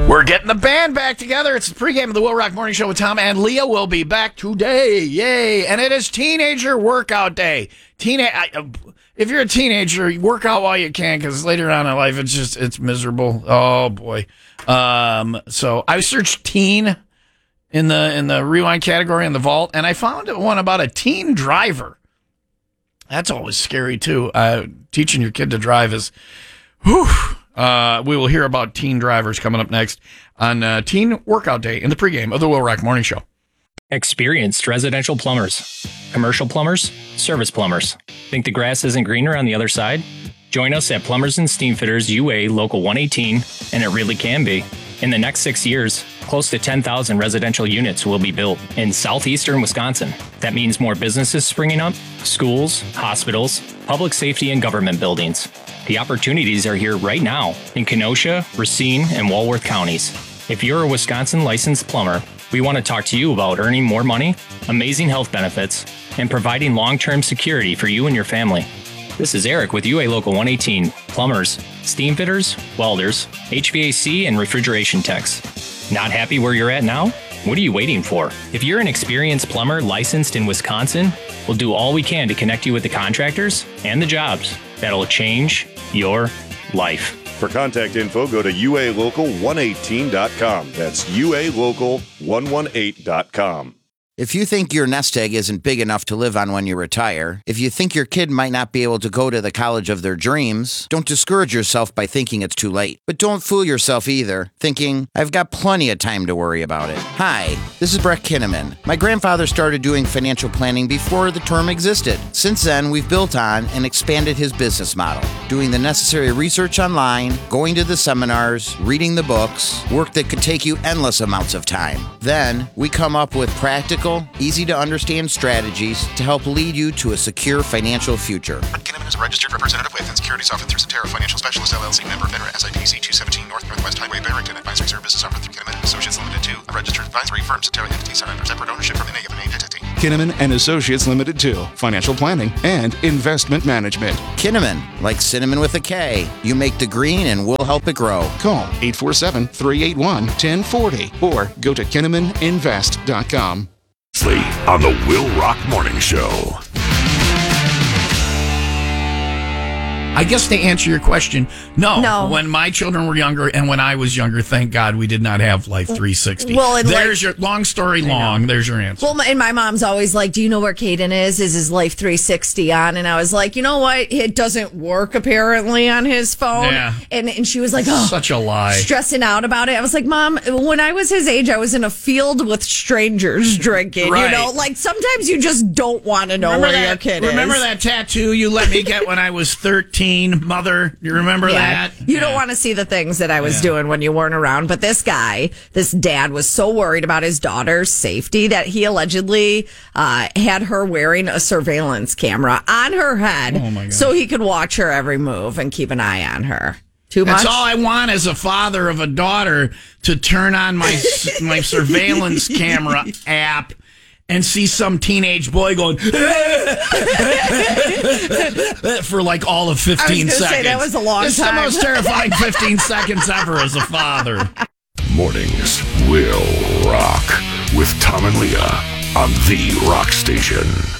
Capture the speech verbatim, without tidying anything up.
We're getting the band back together. It's the pregame of the Will Rock Morning Show with Tom and Leah. Will be back today. Yay. And it is teenager workout day. Teen- I, if you're a teenager, you work out while you can, because later on in life, it's just, it's miserable. Oh, boy. Um, so I searched teen in the, in the rewind category in the vault, and I found one about a teen driver. That's always scary, too. Uh, teaching your kid to drive is, whew. Uh, we will hear about teen drivers coming up next on uh, Teen Workout Day in the pregame of the Will Rock Morning Show. Experienced residential plumbers, commercial plumbers, service plumbers. Think the grass isn't greener on the other side? Join us at Plumbers and Steamfitters U A Local one eighteen, and it really can be. In the next six years, close to ten thousand residential units will be built in southeastern Wisconsin. That means more businesses springing up, schools, hospitals, public safety, and government buildings. The opportunities are here right now in Kenosha, Racine, and Walworth counties. If you're a Wisconsin licensed plumber, we want to talk to you about earning more money, amazing health benefits, and providing long-term security for you and your family. This is Eric with U A Local one eighteen, plumbers, steam fitters, welders, H V A C, and refrigeration techs. Not happy where you're at now? What are you waiting for? If you're an experienced plumber licensed in Wisconsin, we'll do all we can to connect you with the contractors and the jobs that'll change your life. For contact info, go to U A local one eighteen dot com. That's U A local one eighteen dot com. If you think your nest egg isn't big enough to live on when you retire, if you think your kid might not be able to go to the college of their dreams, don't discourage yourself by thinking it's too late. But don't fool yourself either, thinking, I've got plenty of time to worry about it. Hi, this is Brett Kinnaman. My grandfather started doing financial planning before the term existed. Since then, we've built on and expanded his business model, doing the necessary research online, going to the seminars, reading the books, work that could take you endless amounts of time. Then, we come up with practical, easy-to-understand strategies to help lead you to a secure financial future. Kinnaman is a registered representative with and securities offered through Cetera Financial Specialist, L L C, member FINRA, S I P C two seventeen North Northwest Highway, Barrington. Advisory services offered through Kinnaman and Associates Limited two, a registered advisory firm. Cetera entities are under separate ownership from any of an entity. Kinnaman and Associates Limited two, financial planning and investment management. Kinnaman, like cinnamon with a K. You make the green and we'll help it grow. Call eight four seven, three eight one, one zero four zero or go to kinnaman invest dot com. On the Will Rock Morning Show. I guess to answer your question, no. No. When my children were younger and when I was younger, thank God we did not have Life three sixty. Well, and there's like, your long story long. There's your answer. Well, my, and my mom's always like, "Do you know where Caden is? Is his Life three sixty on?" And I was like, "You know what? It doesn't work apparently on his phone." Yeah. And and she was like, "Oh, such a lie." Stressing out about it. I was like, "Mom, when I was his age, I was in a field with strangers drinking. Right. You know, like sometimes you just don't want to know remember where that, your kid remember is." Remember that tattoo you let me get when I was thirteen, Mother? You remember Yeah. that? You Yeah. don't want to see the things that I was Yeah. doing when you weren't around. But this guy, this dad, was so worried about his daughter's safety that he allegedly uh, had her wearing a surveillance camera on her head Oh, my gosh. so he could watch her every move and keep an eye on her. Too much? That's all I want as a father of a daughter, to turn on my my surveillance camera app and see some teenage boy going for like all of fifteen I was gonna seconds. say, that was a long it's time. the most terrifying fifteen seconds ever as a father. Mornings will rock with Tom and Leah on the Rock Station.